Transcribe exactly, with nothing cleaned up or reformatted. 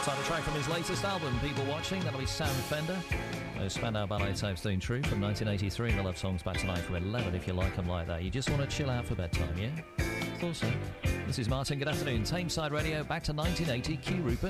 Title track from his latest album, People Watching. That'll be Sam Fender. Those Spandau Ballet tapes doing true from nineteen eighty-three. And the love songs back tonight from eleven if you like them like that. You just want to chill out for bedtime, yeah? Thought so. This is Martin. Good afternoon. Tameside Radio back to nineteen eighty. Q Rupert.